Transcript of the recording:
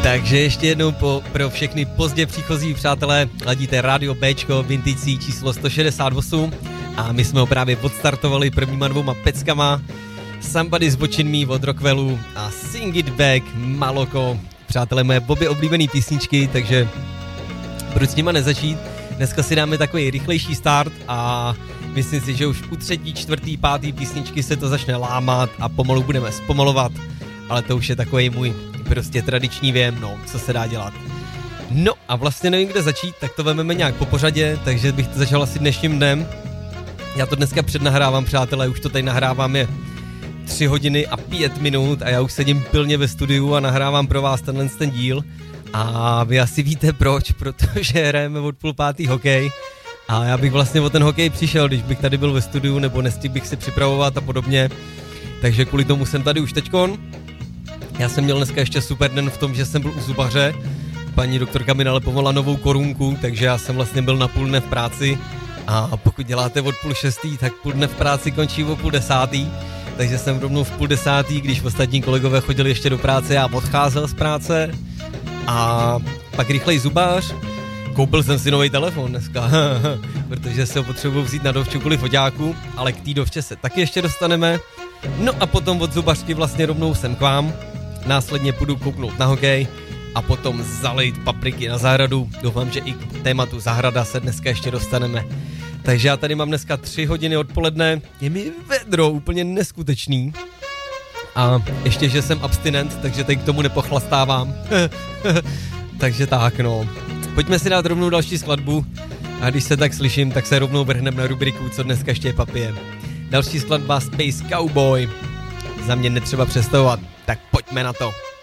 Takže ještě jednou pro všechny pozdě příchozí přátelé, ladíte Radio Bčko Vintage číslo 168 a my jsme ho právě odstartovali prvníma 2 peckama. Somebody's Watching Me od Rockwellu a Sing It Back Maloko. Přátelé, moje obě oblíbené písničky, takže proč s nima nezačít? Dneska si dáme takový rychlejší start a myslím si, že už u 3., 4., 5. písničky se to začne lámat a pomalu budeme zpomalovat, ale to už je takový můj prostě tradiční věm, no, co se dá dělat. No a vlastně nevím, kde začít, tak to vezmeme nějak po pořadě, takže bych to začal asi dnešním dnem. Já to dneska přednahrávám, přátelé, už to tady nahrávám je 3 hodiny a 5 minut a já už sedím pilně ve studiu a nahrávám pro vás ten díl. A vy asi víte proč, protože hrajeme od 4:30 hokej a já bych vlastně o ten hokej přišel, když bych tady byl ve studiu nebo nestihl bych se připravovat a podobně. Takže kvůli tomu jsem tady už teďkon. Já jsem měl dneska ještě super den v tom, že jsem byl u zubaře. Paní doktorka mi nalepovala novou korunku, takže já jsem vlastně byl na půl dne v práci. A pokud děláte od 5:30, tak půl dne v práci končí o 9:30. Takže jsem rovnou v 9:30, když ostatní kolegové chodili ještě do práce, já odcházel z práce. A pak rychlej zubář. Koupil jsem si nový telefon dneska, protože se ho potřebuji vzít na dovču kvůli foťáku, ale k té dovče se taky ještě dostaneme. No a potom od zubařky vlastně rovnou sem k vám. Následně půjdu kouknout na hokej a potom zalejt papriky na zahradu. Doufám, že i k tématu zahrada se dneska ještě dostaneme. Takže já tady mám dneska 3 hodiny odpoledne, je mi vedro úplně neskutečný. A ještě, že jsem abstinent, takže teď k tomu nepochlastávám. Takže tak, no. Pojďme si dát rovnou další skladbu a když se tak slyším, tak se rovnou vrhneme na rubriku, co dneska ještě je papír. Další skladba Space Cowboy. Za mě netřeba představovat, tak pojďme na to.